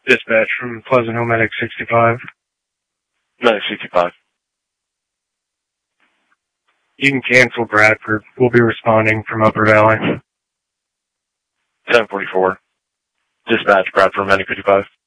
Dispatch from Pleasant Hill Medic 65. Medic 65. You can cancel Bradford. We'll be responding from Upper Valley. 1044. Dispatch, Bradford, Medic 55.